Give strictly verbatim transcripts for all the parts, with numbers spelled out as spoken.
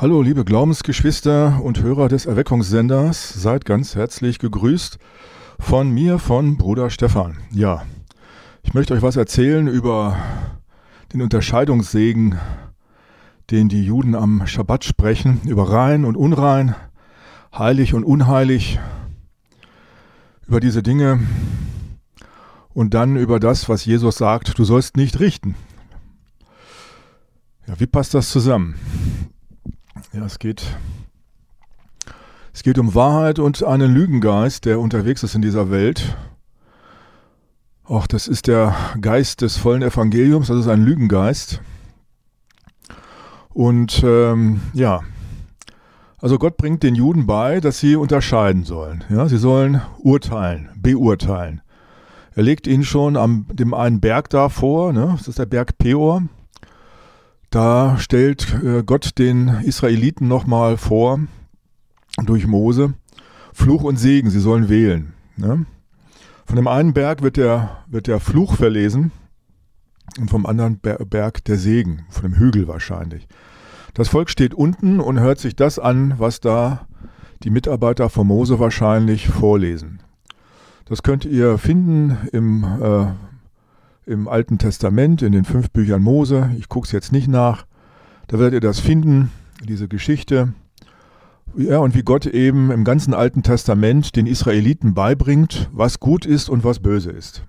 Hallo liebe Glaubensgeschwister und Hörer des Erweckungssenders, seid ganz herzlich gegrüßt von mir, von Bruder Stefan. Ja, ich möchte euch was erzählen über den Unterscheidungssegen, den die Juden am Schabbat sprechen, über rein und unrein, heilig und unheilig, über diese Dinge und dann über das, was Jesus sagt, du sollst nicht richten. Ja, wie passt das zusammen? Ja, es geht, es geht um Wahrheit und einen Lügengeist, der unterwegs ist in dieser Welt. Auch das ist der Geist des vollen Evangeliums, das ist ein Lügengeist. Und ähm, ja, also Gott bringt den Juden bei, dass sie unterscheiden sollen. Ja, sie sollen urteilen, beurteilen. Er legt ihnen schon am dem einen Berg da vor, ne? Das ist der Berg Peor. Da stellt äh, Gott den Israeliten nochmal vor, durch Mose, Fluch und Segen, sie sollen wählen. Ne? Von dem einen Berg wird der, wird der Fluch verlesen und vom anderen Ber- Berg der Segen, von dem Hügel wahrscheinlich. Das Volk steht unten und hört sich das an, was da die Mitarbeiter von Mose wahrscheinlich vorlesen. Das könnt ihr finden im äh, im Alten Testament, in den fünf Büchern Mose. Ich gucke es jetzt nicht nach. Da werdet ihr das finden, diese Geschichte. Ja, und wie Gott eben im ganzen Alten Testament den Israeliten beibringt, was gut ist und was böse ist.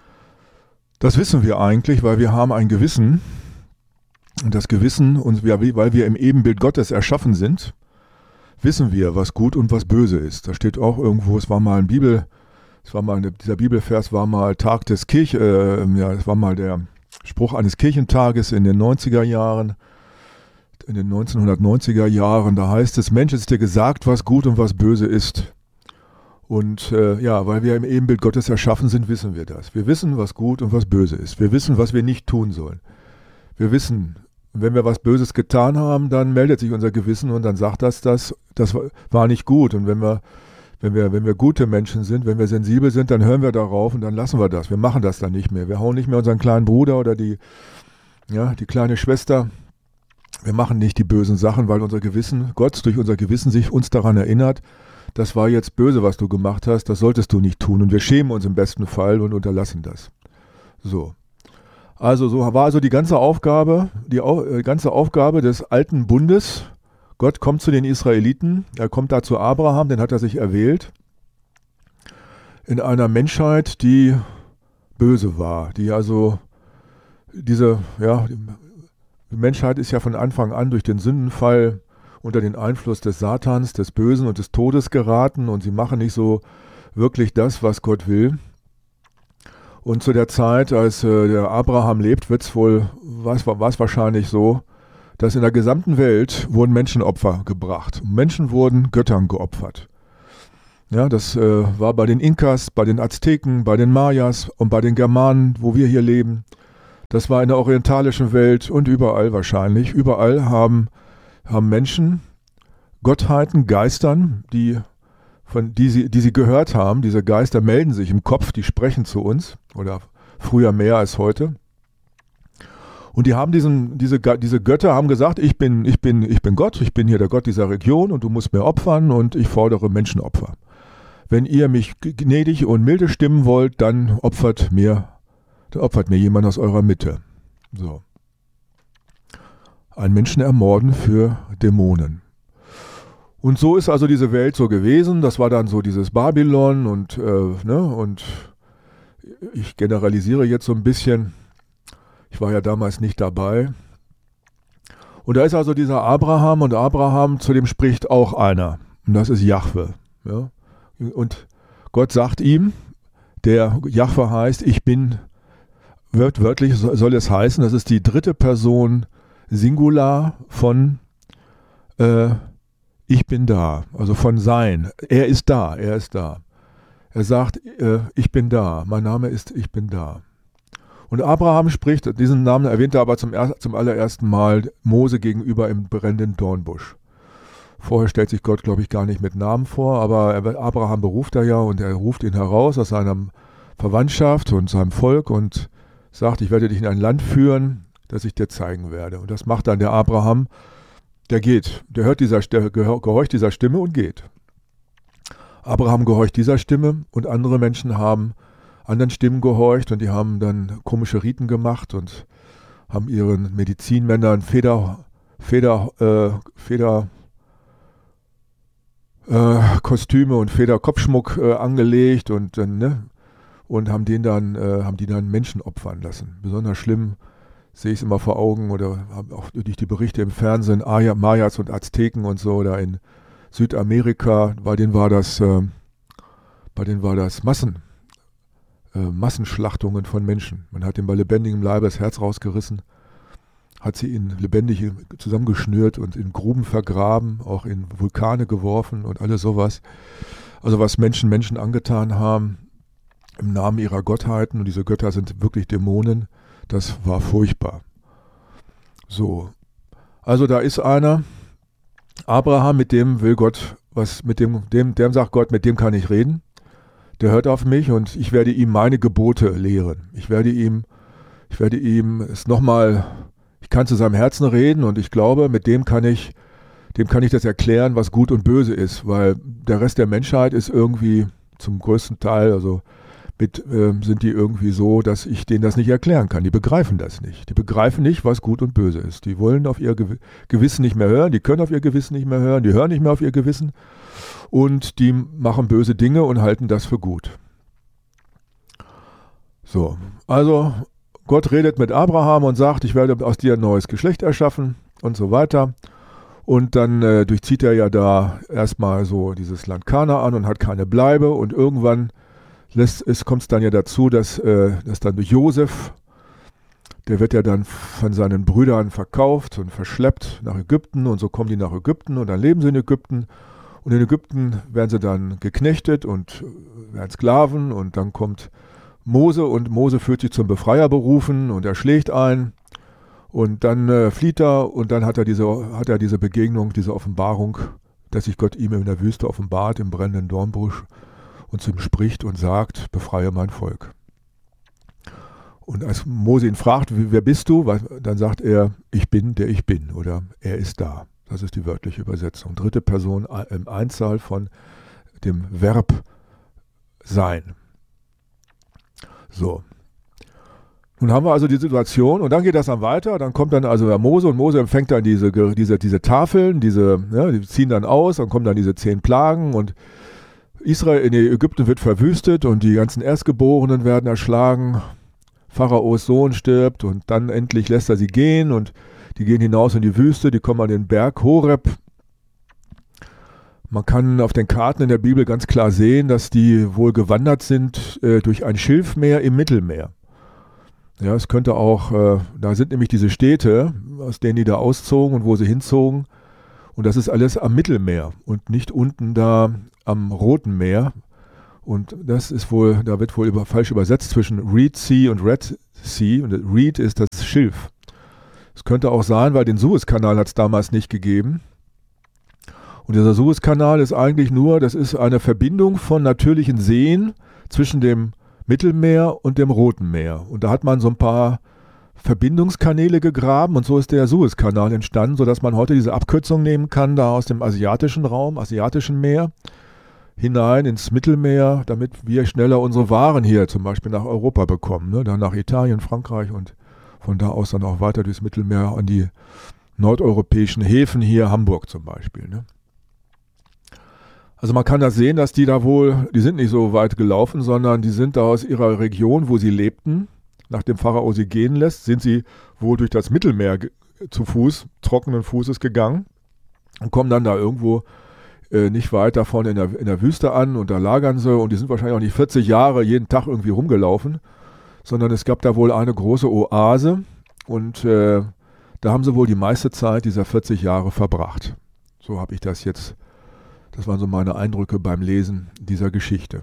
Das wissen wir eigentlich, weil wir haben ein Gewissen. Und das Gewissen, und wir, weil wir im Ebenbild Gottes erschaffen sind, wissen wir, was gut und was böse ist. Da steht auch irgendwo, es war mal ein Bibel, es war mal, dieser Bibelvers war mal Tag des Kirch, äh, ja, es war mal der Spruch eines Kirchentages in den neunziger Jahren, in den neunzehnhundertneunziger Jahren. Da heißt es, Mensch, es ist dir gesagt, was gut und was böse ist. Und äh, ja, weil wir im Ebenbild Gottes erschaffen sind, wissen wir das. Wir wissen, was gut und was böse ist. Wir wissen, was wir nicht tun sollen. Wir wissen, wenn wir was Böses getan haben, dann meldet sich unser Gewissen und dann sagt das, das, das war nicht gut. Und wenn wir Wenn wir, wenn wir gute Menschen sind, wenn wir sensibel sind, dann hören wir darauf und dann lassen wir das. Wir machen das dann nicht mehr. Wir hauen nicht mehr unseren kleinen Bruder oder die, ja, die kleine Schwester. Wir machen nicht die bösen Sachen, weil unser Gewissen, Gott durch unser Gewissen sich uns daran erinnert, das war jetzt böse, was du gemacht hast, das solltest du nicht tun. Und wir schämen uns im besten Fall und unterlassen das. So. Also so war also die ganze Aufgabe, die, die ganze Aufgabe des alten Bundes. Gott kommt zu den Israeliten, er kommt da zu Abraham, den hat er sich erwählt, in einer Menschheit, die böse war, die also diese, ja, die Menschheit ist ja von Anfang an durch den Sündenfall unter den Einfluss des Satans, des Bösen und des Todes geraten und sie machen nicht so wirklich das, was Gott will. Und zu der Zeit, als äh, der Abraham lebt, wird's wohl, war es wahrscheinlich so, dass in der gesamten Welt wurden Menschenopfer gebracht. Menschen wurden Göttern geopfert. Ja, das äh, war bei den Inkas, bei den Azteken, bei den Mayas und bei den Germanen, wo wir hier leben. Das war in der orientalischen Welt und überall wahrscheinlich. Überall haben, haben Menschen Gottheiten, Geistern, die, von, die, sie, die sie gehört haben. Diese Geister melden sich im Kopf, die sprechen zu uns. Oder früher mehr als heute. Und die haben diesen, diese, diese Götter haben gesagt, ich bin, ich bin, ich bin Gott, ich bin hier der Gott dieser Region und du musst mir opfern und ich fordere Menschenopfer. Wenn ihr mich gnädig und milde stimmen wollt, dann opfert mir, dann opfert mir jemand aus eurer Mitte. So. Ein Menschen ermorden für Dämonen. Und so ist also diese Welt so gewesen. Das war dann so dieses Babylon und, äh, ne, und ich generalisiere jetzt so ein bisschen. Ich war ja damals nicht dabei. Und da ist also dieser Abraham und Abraham, zu dem spricht auch einer. Und das ist Jahwe. Ja? Und Gott sagt ihm, der Jahwe heißt, ich bin, wört, wörtlich soll es heißen, das ist die dritte Person Singular von äh, ich bin da, also von sein. Er ist da, er ist da. Er sagt, äh, ich bin da, mein Name ist ich bin da. Und Abraham spricht, diesen Namen erwähnt er aber zum, er, zum allerersten Mal Mose gegenüber im brennenden Dornbusch. Vorher stellt sich Gott, glaube ich, gar nicht mit Namen vor, aber Abraham beruft er ja und er ruft ihn heraus aus seiner Verwandtschaft und seinem Volk und sagt, ich werde dich in ein Land führen, das ich dir zeigen werde. Und das macht dann der Abraham der geht. Der hört dieser, der gehorcht dieser Stimme und geht. Abraham gehorcht dieser Stimme und andere Menschen haben anderen Stimmen gehorcht und die haben dann komische Riten gemacht und haben ihren Medizinmännern Feder, Feder, äh, Feder, äh, Kostüme und Federkopfschmuck äh, angelegt und dann, ne, und haben den dann, äh, haben die dann Menschen opfern lassen. Besonders schlimm sehe ich es immer vor Augen oder auch durch die Berichte im Fernsehen, Mayas und Azteken und so, da in Südamerika, bei denen war das, äh, bei denen war das Massen, äh, Massenschlachtungen von Menschen. Man hat ihm bei lebendigem Leibe das Herz rausgerissen, hat sie ihn lebendig zusammengeschnürt und in Gruben vergraben, auch in Vulkane geworfen und alles sowas. Also was Menschen Menschen angetan haben im Namen ihrer Gottheiten, und diese Götter sind wirklich Dämonen, das war furchtbar. So, also da ist einer, Abraham, mit dem will Gott, was mit dem, dem, dem sagt Gott, mit dem kann ich reden. Der hört auf mich und ich werde ihm meine Gebote lehren. Ich werde ihm, ich werde ihm es nochmal, ich kann zu seinem Herzen reden und ich glaube, mit dem kann ich, dem kann ich das erklären, was gut und böse ist, weil der Rest der Menschheit ist irgendwie zum größten Teil, also mit, äh, sind die irgendwie so, dass ich denen das nicht erklären kann. Die begreifen das nicht. Die begreifen nicht, was gut und böse ist. Die wollen auf ihr Gew- Gewissen nicht mehr hören, die können auf ihr Gewissen nicht mehr hören, die hören nicht mehr auf ihr Gewissen und die machen böse Dinge und halten das für gut. So, also Gott redet mit Abraham und sagt, ich werde aus dir ein neues Geschlecht erschaffen und so weiter. Und dann äh, durchzieht er ja da erstmal so dieses Land Kanaan und hat keine Bleibe und irgendwann lässt, es kommt es dann ja dazu, dass, äh, dass dann durch Josef, der wird ja dann von seinen Brüdern verkauft und verschleppt nach Ägypten und so kommen die nach Ägypten und dann leben sie in Ägypten und in Ägypten werden sie dann geknechtet und werden Sklaven und dann kommt Mose und Mose fühlt sich zum Befreier berufen und er schlägt ein und dann äh, flieht er und dann hat er, diese, hat er diese Begegnung, diese Offenbarung, dass sich Gott ihm in der Wüste offenbart, im brennenden Dornbusch und zu ihm spricht und sagt, befreie mein Volk. Und als Mose ihn fragt, wer bist du, dann sagt er, ich bin, der ich bin oder er ist da. Das ist die wörtliche Übersetzung. Dritte Person im Einzahl von dem Verb sein. So. Nun haben wir also die Situation und dann geht das dann weiter, dann kommt dann also der Mose und Mose empfängt dann diese, diese, diese Tafeln, diese, ja, die ziehen dann aus, dann kommen dann diese zehn Plagen und Israel in Ägypten wird verwüstet und die ganzen Erstgeborenen werden erschlagen, Pharaos Sohn stirbt und dann endlich lässt er sie gehen und die gehen hinaus in die Wüste, die kommen an den Berg Horeb. Man kann auf den Karten in der Bibel ganz klar sehen, dass die wohl gewandert sind äh, durch ein Schilfmeer im Mittelmeer. Ja, es könnte auch, äh, da sind nämlich diese Städte, aus denen die da auszogen und wo sie hinzogen. Und das ist alles am Mittelmeer und nicht unten da am Roten Meer. Und das ist wohl, da wird wohl über, falsch übersetzt zwischen Reed Sea und Red Sea. Und Reed ist das Schilf. Es könnte auch sein, weil den Suezkanal hat es damals nicht gegeben. Und dieser Suezkanal ist eigentlich nur, das ist eine Verbindung von natürlichen Seen zwischen dem Mittelmeer und dem Roten Meer. Und da hat man so ein paar Verbindungskanäle gegraben und so ist der Suezkanal entstanden, sodass man heute diese Abkürzung nehmen kann, da aus dem asiatischen Raum, asiatischen Meer, hinein ins Mittelmeer, damit wir schneller unsere Waren hier zum Beispiel nach Europa bekommen, ne? Dann nach Italien, Frankreich und von da aus dann auch weiter durchs Mittelmeer an die nordeuropäischen Häfen hier, Hamburg zum Beispiel, ne? Also man kann das sehen, dass die da wohl, die sind nicht so weit gelaufen, sondern die sind da aus ihrer Region, wo sie lebten, nachdem Pharao sie gehen lässt, sind sie wohl durch das Mittelmeer ge- zu Fuß, trockenen Fußes gegangen und kommen dann da irgendwo äh, nicht weit davon in der, in der Wüste an und da lagern sie und die sind wahrscheinlich auch nicht vierzig Jahre jeden Tag irgendwie rumgelaufen, sondern es gab da wohl eine große Oase und äh, da haben sie wohl die meiste Zeit dieser vierzig Jahre verbracht. So habe ich das jetzt, das waren so meine Eindrücke beim Lesen dieser Geschichte.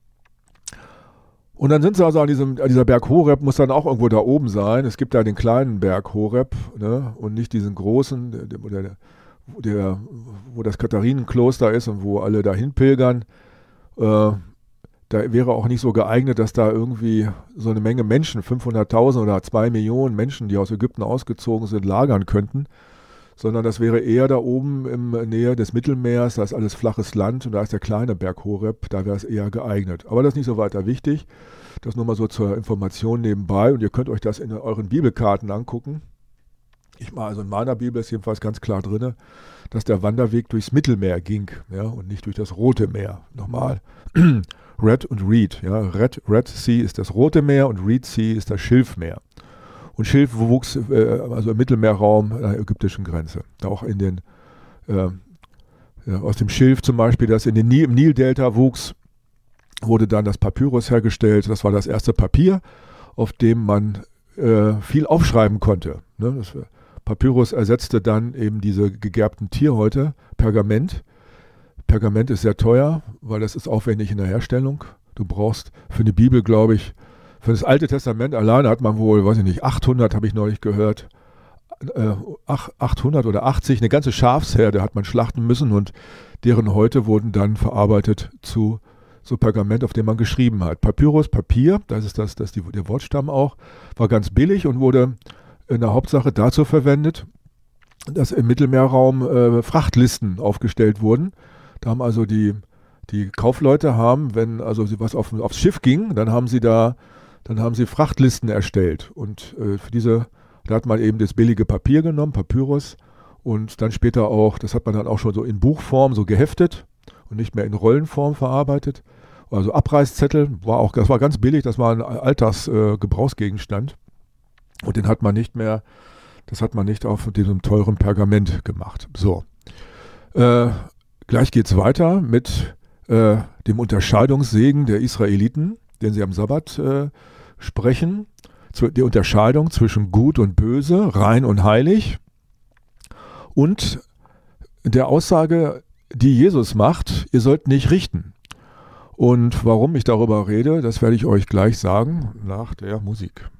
Und dann sind sie also an diesem, an dieser Berg Horeb, muss dann auch irgendwo da oben sein. Es gibt da den kleinen Berg Horeb, ne, und nicht diesen großen, der, der, der, wo das Katharinenkloster ist und wo alle dahin pilgern. Äh, da wäre auch nicht so geeignet, dass da irgendwie so eine Menge Menschen, fünfhunderttausend oder zwei Millionen Menschen, die aus Ägypten ausgezogen sind, lagern könnten. sondern das wäre eher da oben in der Nähe des Mittelmeers, da ist alles flaches Land und da ist der kleine Berg Horeb, da wäre es eher geeignet. Aber das ist nicht so weiter wichtig, das nur mal so zur Information nebenbei und ihr könnt euch das in euren Bibelkarten angucken. Ich mal, also in meiner Bibel ist jedenfalls ganz klar drin, dass der Wanderweg durchs Mittelmeer ging, ja, und nicht durch das Rote Meer. Nochmal, Red und Reed. Ja. Red, Red Sea ist das Rote Meer und Reed Sea ist das Schilfmeer. Und Schilf wuchs äh, also im Mittelmeerraum an der ägyptischen Grenze. Da auch in den, äh, ja, aus dem Schilf zum Beispiel, das in den Nil, im Nildelta wuchs, wurde dann das Papyrus hergestellt. Das war das erste Papier, auf dem man äh, viel aufschreiben konnte. Ne? Das, Papyrus ersetzte dann eben diese gegerbten Tierhäute, Pergament. Pergament ist sehr teuer, weil das ist aufwendig in der Herstellung. Du brauchst für eine Bibel, glaube ich, für das Alte Testament alleine hat man wohl, weiß ich nicht, achthundert habe ich neulich gehört, äh, achthundert oder achtzig, eine ganze Schafsherde hat man schlachten müssen und deren Häute wurden dann verarbeitet zu so Pergament, auf dem man geschrieben hat. Papyrus, Papier, das ist das, das die, der Wortstamm auch, war ganz billig und wurde in der Hauptsache dazu verwendet, dass im Mittelmeerraum äh, Frachtlisten aufgestellt wurden. Da haben also die, die Kaufleute haben, wenn also sie was auf, aufs Schiff ging, dann haben sie da, dann haben sie Frachtlisten erstellt. Und äh, für diese, da hat man eben das billige Papier genommen, Papyrus, und dann später auch, das hat man dann auch schon so in Buchform so geheftet und nicht mehr in Rollenform verarbeitet. Also Abreißzettel war auch, das war ganz billig, das war ein Alltagsgebrauchsgegenstand. Äh, Und den hat man nicht mehr, das hat man nicht auf diesem teuren Pergament gemacht. So. Äh, gleich geht es weiter mit äh, dem Unterscheidungssegen der Israeliten, den sie am Sabbat äh, sprechen. Zu, die Unterscheidung zwischen Gut und Böse, rein und heilig. Und der Aussage, die Jesus macht, ihr sollt nicht richten. Und warum ich darüber rede, das werde ich euch gleich sagen nach der Musik.